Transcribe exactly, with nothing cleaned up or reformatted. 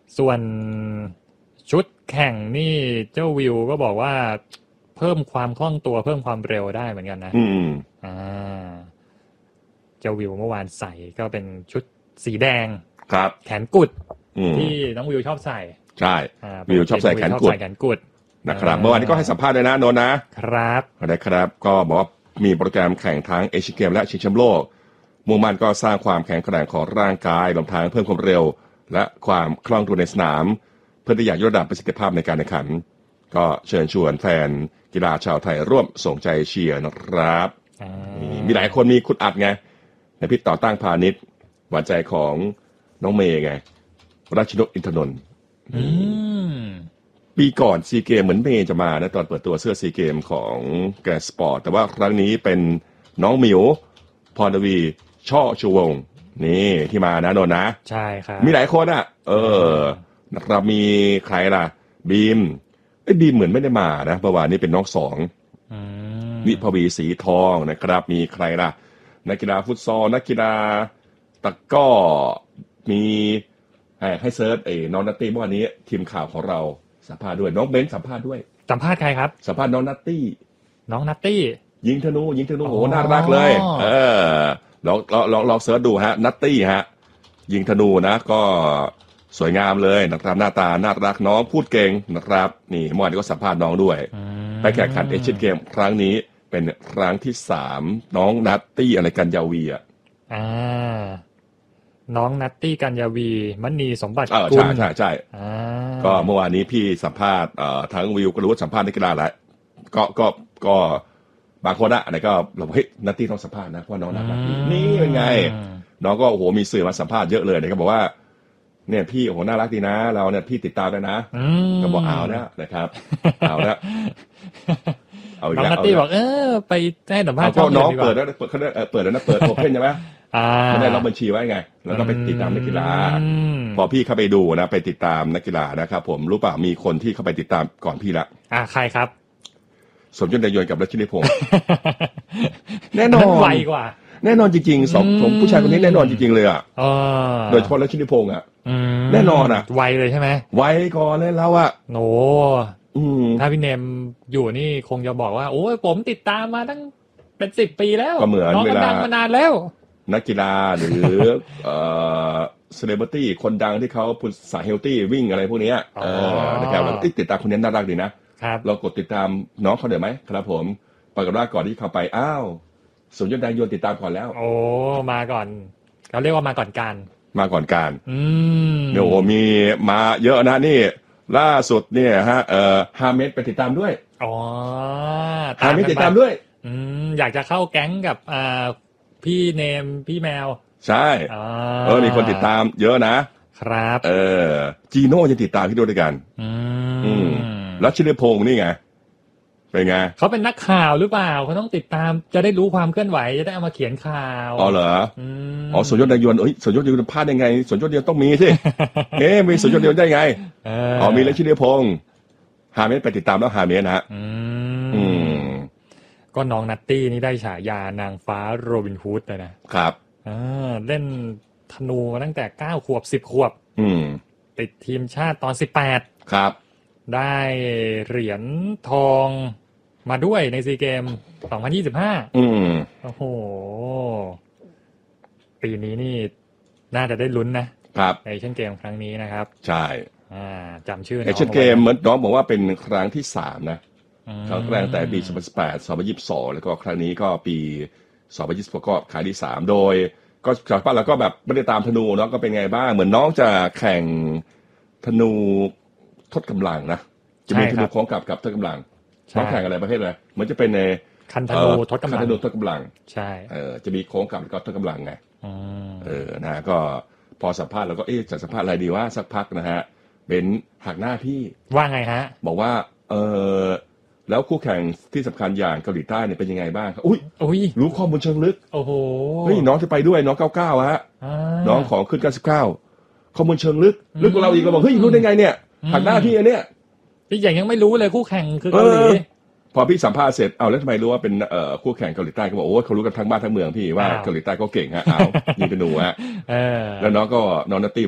ส่วนชุดแข่งนี่เจ้าวิวก็บอกว่าเพิ่มความคล่องตัวเพิ่มความเร็วได้เหมือนกันนะอืมอ่าเจ้าวิวเมื่อวานใส่ก็เป็นชุดสีแดงครับแขนกุดที่น้องวิวชอบใส่ใช่วิวชอบใส่แขนกุดแขนกุดนะครับเมื่อวานนี้ก็ให้สัมภาษณ์ด้วยนะโนนนะครับได้ครับก็บอกว่ามีโปรแกรมแข่งทั้งเอเชียเกมและชิงแชมป์โลกมุ่งมั่นก็สร้างความแข็งแกร่งของร่างกายรวมทั้งเพิ่มความเร็วและความคล่องตัวในสนามเพื่อที่อยากยกระดับประสิทธิภาพในการแข่งขันก็เชิญชวนแฟนกีฬาชาวไทยร่วมส่งใจเชียร์นะครับมีหลายคนมีคุณอัดไงในพิษต่อตั้งพาณิชย์หวานใจของน้องเมย์ไงราชนกอินทนนท์ปีก่อนซีเกมเหมือนเมย์จะมานะตอนเปิดตัวเสื้อซีเกมของแกรนด์สปอร์ตแต่ว่าครั้งนี้เป็นน้องหมิวพรวีช่อชูวงศ์นี่ที่มานะโนนนะใช่ครับมีหลายคนอ่ะเออนะครับมีใครล่ะบีมไอ้บีมเหมือนไม่ได้มานะเมื่อวานนี้เป็นน้องสองวิภวีสีทองนะครับมีใครล่ะนักกีฬาฟุตซอลนักกีฬาตะก้อมีให้เซิร์ชไอ้น้องนัตตี้เมื่อวานนี้ทีมข่าวของเราสัมภาษณ์ด้วยน้องเบนซ์สัมภาษณ์ด้วยสัมภาษณ์ใครครับสัมภาษณ์น้องนัตตี้น้องนัตตี้ยิงธนูยิงธนูโหน่ารักเลยเออลองลองลองลองเสิร์ชดูฮะนัตตี้ฮะยิงธนูนะก็สวยงามเลยนะครับหน้าตาน่ารักน้องพูดเก่งนะครับนี่เมื่อวานก็สัมภาษณ์น้องด้วยไปแข่งขันเอเชียนเกมครั้งนี้เป็นครั้งที่สามน้องนัตตี้อะไรกันยาวีอ่ะอ่าน้องนัตตี้กันยาวีมณีสมบัติกุลใช่ใช่ใช่ก็เมื่อวานนี้พี่สัมภาษณ์ทั้งวิวก็รู้ว่าสัมภาษณ์นักกีฬาแล้วก็ก็ก็บางคนอะอะไรก็เราเฮ้ยนัตตี้ต้องสัมภาษณ์นะเพราะน้องน่ารักนี่เป็นไงน้องก็โอ้โหมีสื่อมาสัมภาษณ์เยอะเลยเนี่ยก็บอกว่าเนี่ยพี่โอ้โหน่ารักดีนะเราเนี่ยพี่ติดตามเลยนะก็บอกเอานะนะครับเอาละเอาอีกแล้วน้องนัตตี้บอกเออไปให้สัมภาษณ์น้องเปิดแล้วเปิดเขาได้เปิดแล้วนะเปิดโอเพ่นใช่ไหมเขาได้รับบัญชีไว้ไงแล้วก็ไปติดตามนักกีฬาพอพี่เข้าไปดูนะไปติดตามนักกีฬานะครับผมรู้ป่ะมีคนที่เข้าไปติดตามก่อนพี่ละอ่าใครครับสมยศนายนกับรัชนิพงศ์แน่นอนไวกว่าแน่นอนจริงๆสองผมผู้ชายคนนี้แน่นอนจริงๆเลยอ่ะโดยเฉพาะรัชนิพงศ์อ่ะแน่นอนอ่ะไวเลยใช่ไหมไวก่อนเลยแล้วอ่ะโอ้ถ้าพี่เนมอยู่นี่คงจะบอกว่าโอ้ยผมติดตามมาตั้งเป็นสิบปีแล้วก็เหมือนเวลาดังมานานแล้วนักกีฬาหรือเอ่อเซเลบริตี้คนดังที่เขาพูดสายเฮลตี้วิ่งอะไรพวกนี้เออนะครับเราติดตามคนนี้น่ารักดีนะเรากดติดตามน้องเขาเดี๋ยวไหมครับผมปรากฏว่าก่อนที่เข้าไปอ้าวสมยศนายนติดตามก่อนแล้วโอ้มาก่อนเขาเรียกว่ามาก่อนการมาก่อนการอืมโอ้มีมาเยอะนะนี่ล่าสุดเนี่ยฮะเอ่อฮาเมดไปติดตามด้วยอ๋อฮาเมดติดตามด้วยอืมอยากจะเข้าแก๊งกับอ่าพี่เนมพี่แมวใช่เออมีคนติดตามเยอะนะครับเออจีโน่จะติดตามพี่ด้วยกันอืมแล้วชินพงศ์นี่ไงเป็นไงเขาเป็นนักข่าวหรือเปล่าเขาต้องติดตามจะได้รู้ความเคลื่อนไหวจะได้เอามาเขียนข่าวอ๋อเหรออ๋อสมยศนายนเอ้ยสมยศนายนพลาดยังไงสมยศนายนต้องมีสิเอ๊ะมีสมยศนายนได้ไงอ๋อมีแล้วชินพงศ์ฮาเมดไปติดตามแล้วฮาเมดนะฮะอืมก็น้องนัตตี้นี่ได้ฉายานางฟ้าโรบินฮูดเลยนะครับอ่าเล่นธนูมาตั้งแต่เก้าขวบสิบขวบอืมติดทีมชาติตอนสิบแปดครับได้เหรียญทองมาด้วยในซีเกมสองพันยี่สิบห้าอืมโอ้โหปีนี้นี่น่าจะได้ลุ้นนะครับในเอเชียนเกมครั้งนี้นะครับใช่อ่าจำชื่อเอเชียนเกมเหมือนน้องบอกว่าเป็นครั้งที่สามนะครั้งแรกแต่ปีสองพันสิบแปด สองพันยี่สิบสองแล้วก็ครั้งนี้ก็ปีสองพันยี่สิบหกก็ครั้งที่สามโดยก็จากบ้านเราก็แบบไม่ได้ตามธนูเนาะก็เป็นไงบ้างเหมือนน้องจะแข่งธนูทดกำลังนะจะมีธนูโค้งกับกับทดกำลังน้องแข่งอะไรประเภทอะไรเหมือนจะเป็นในคันธนูทดกำลังคันธนูทดกำลังใช่เออจะมีโค้งกับกับทดกำลังไงเออนะก็พอสัมภาษณ์เราก็เอ๊ะจะสัมภาษณ์อะไรดีว่าสักพักนะฮะเบนหักหน้าพี่ว่าไงฮะบอกว่าเออแล้วคู่แข่งที่สำคัญอย่างเกาหลีใต้เนี่ยเป็นยังไงบ้างครับอุ้ยอุ้ยรู้ข้อมูลเชิงลึกโอ้โหเฮ้ยน้องจะไปด้วยน้องเก้าเก้าฮะน้องของขึ้นเก้าสิบเก้าข้อมูลเชิงลึกลึกกว่าเราอีกเราบอกเฮ้ยรู้ได้ไงเนี่ยหักหน้าพี่อันเนี้ยพี่อย่างยังไม่รู้เลยคู่แข่งคือเกาหลีพอพี่สัมภาษณ์เสร็จเอาแล้วทำไมรู้ว่าเป็นเอ่อคู่แข่งเกาหลีใต้ก็บอกโอ้เขารู้กันทั้งบ้านทั้งเมืองพี่ว่าเกาหลีใต้ก็เก่งฮะเอายิงธนูฮะแล้วน้องก็น้องนัตตี้